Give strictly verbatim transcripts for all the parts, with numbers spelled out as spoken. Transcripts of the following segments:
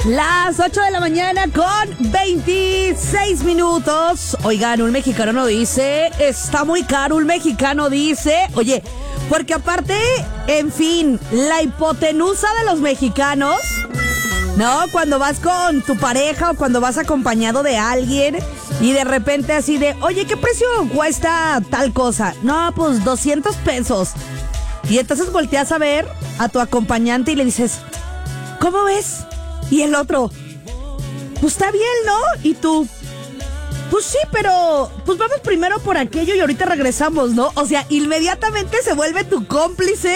Las ocho de la mañana con veintiséis minutos. Oigan, un mexicano no dice, está muy caro, un mexicano dice, oye, porque aparte, en fin, la hipotenusa de los mexicanos, ¿no? Cuando vas con tu pareja o cuando vas acompañado de alguien y de repente así de, oye, ¿qué precio cuesta tal cosa? No, pues doscientos pesos. Y entonces volteas a ver a tu acompañante y le dices, ¿cómo ves? Y el otro, pues está bien, ¿no? Y tú, pues sí, pero pues vamos primero por aquello y ahorita regresamos, ¿no? O sea, inmediatamente se vuelve tu cómplice.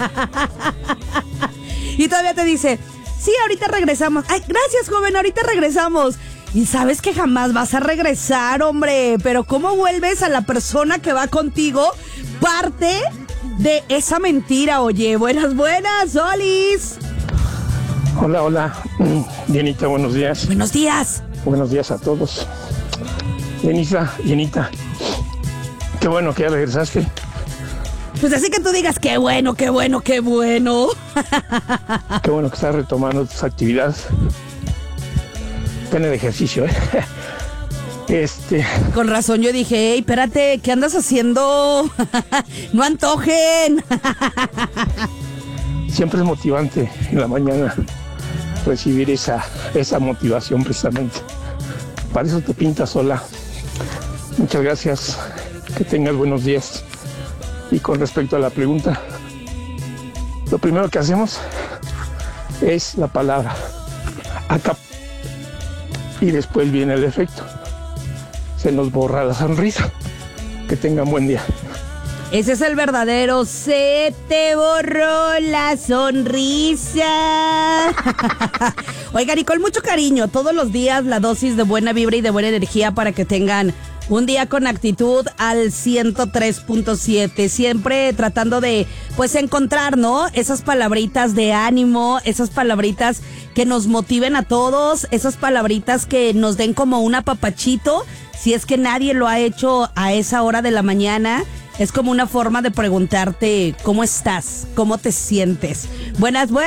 Y todavía te dice, sí, ahorita regresamos. Ay, gracias, joven, ahorita regresamos. Y sabes que jamás vas a regresar, hombre. Pero ¿cómo vuelves a la persona que va contigo parte de esa mentira? Oye, buenas, buenas, Solis. Hola, hola, Dianita, buenos días. Buenos días. Buenos días a todos. Denisa, Dianita, qué bueno que ya regresaste. Pues así que tú digas, qué bueno, qué bueno, qué bueno. Qué bueno que estás retomando tus actividades. Ten el ejercicio, ¿eh? Este... Con razón yo dije, hey, espérate, ¿qué andas haciendo? No antojen. Siempre es motivante en la mañana recibir esa, esa motivación precisamente. Para eso te pintas sola. Muchas gracias. Que tengas buenos días. Y con respecto a la pregunta, lo primero que hacemos es la palabra acá. Y después viene el efecto. Se nos borra la sonrisa. Que tengan buen día. Ese es el verdadero, se te borró la sonrisa. Oigan, y con mucho cariño, todos los días la dosis de buena vibra y de buena energía para que tengan un día con actitud al ciento tres punto siete. Siempre tratando de, pues, encontrar, ¿no? Esas palabritas de ánimo, esas palabritas que nos motiven a todos, esas palabritas que nos den como un apapachito, si es que nadie lo ha hecho a esa hora de la mañana. Es como una forma de preguntarte cómo estás, cómo te sientes. Buenas, buenas.